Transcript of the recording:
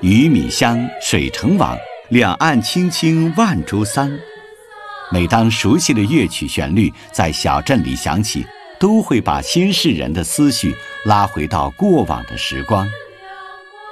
鱼米香，水成网，两岸青青万株桑。每当熟悉的乐曲旋律在小镇里响起，都会把新市人的思绪拉回到过往的时光。